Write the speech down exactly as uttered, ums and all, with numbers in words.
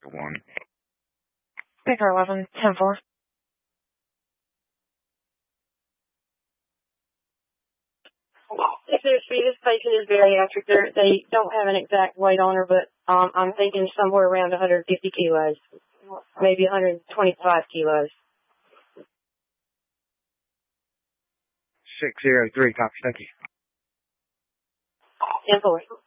One. Baker eleven, ten four. If their fetus patient is bariatric, they're, they don't have an exact weight on her, but um, I'm thinking somewhere around one hundred fifty kilos, maybe one hundred twenty-five kilos. Six zero three, copy. Thank you. ten four.